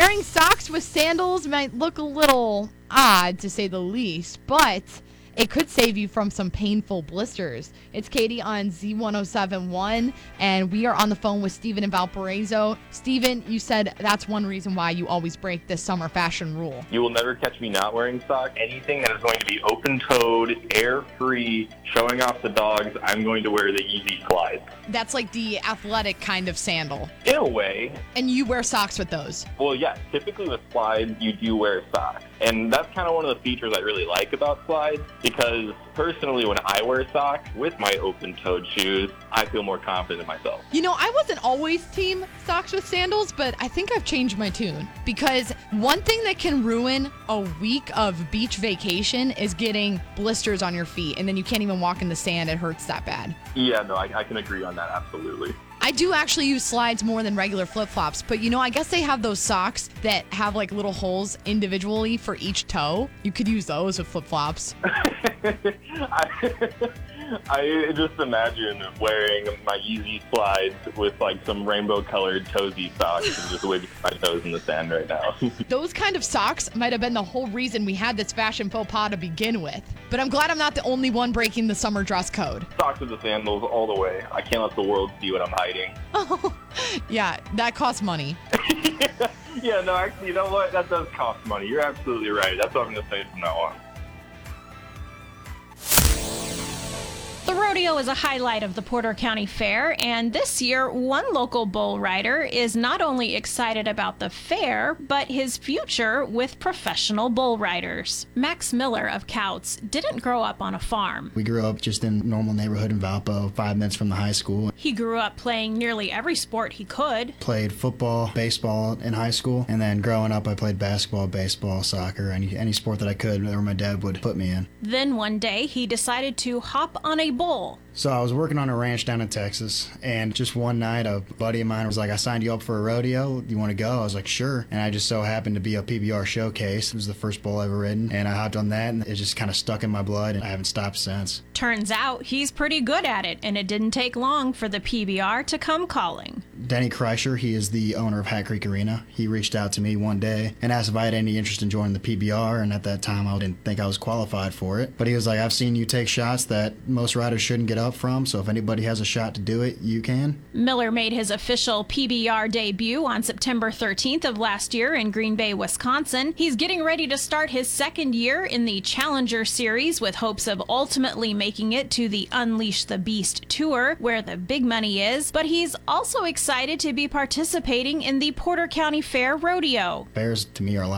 Wearing socks with sandals might look a little odd, to say the least, but it could save you from some painful blisters. It's Katie on Z1071, and we are on the phone with Steven in Valparaiso. Steven, you said that's one reason why you always break this summer fashion rule. You will never catch me not wearing socks. Anything that is going to be open-toed, air-free, showing off the dogs, I'm going to wear the Yeezy Slides. That's like the athletic kind of sandal. In a way. And you wear socks with those? Well, yeah, typically with slides, you do wear socks. And that's kind of one of the features I really like about slides, because personally, when I wear socks with my open-toed shoes, I feel more confident in myself. You know, I wasn't always team socks with sandals, but I think I've changed my tune. Because one thing that can ruin a week of beach vacation is getting blisters on your feet, and then you can't even walk in the sand. It hurts that bad. Yeah, no, I can agree on that, absolutely. I do actually use slides more than regular flip-flops, but you know, I guess they have those socks that have like little holes individually for each toe. You could use those with flip-flops. I just imagine wearing my Yeezy Slides with like some rainbow-colored toesy socks and just waving my toes in the sand right now. Those kind of socks might have been the whole reason we had this fashion faux pas to begin with. But I'm glad I'm not the only one breaking the summer dress code. Socks with the sandals all the way. I can't let the world see what I'm hiding. Oh, yeah, that costs money. Yeah, no, actually, you know what? That does cost money. You're absolutely right. That's what I'm going to say from now on. The rodeo is a highlight of the Porter County Fair, and this year, one local bull rider is not only excited about the fair, but his future with professional bull riders. Max Miller of Couts didn't grow up on a farm. We grew up just in a normal neighborhood in Valpo, 5 minutes from the high school. He grew up playing nearly every sport he could. Played football, baseball in high school, and then growing up I played basketball, baseball, soccer, any sport that I could or my dad would put me in. Then one day he decided to hop on a bull. So I was working on a ranch down in Texas, and just one night a buddy of mine was like, I signed you up for a rodeo, you want to go? I was like, sure. And I just so happened to be a PBR showcase. It was the first bull I ever ridden, and I hopped on that, and it just kind of stuck in my blood, and I haven't stopped since. Turns out he's pretty good at it, and it didn't take long for the PBR to come calling. Denny Kreischer, he is the owner of Hat Creek Arena. He reached out to me one day and asked if I had any interest in joining the PBR, and at that time I didn't think I was qualified for it. But he was like, I've seen you take shots that most riders shouldn't get up from, so if anybody has a shot to do it, you can. Miller made his official PBR debut on September 13th of last year in Green Bay, Wisconsin. He's getting ready to start his second year in the Challenger Series with hopes of ultimately making it to the Unleash the Beast Tour, where the big money is, but he's also excited to be participating in the Porter County Fair Rodeo. Fairs to me are a lot